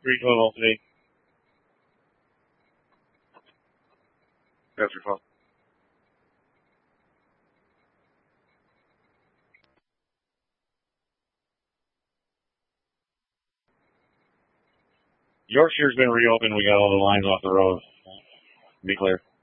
312 alternate. That's your phone. Yorkshire's been reopened. We got all the lines off the road. Be clear.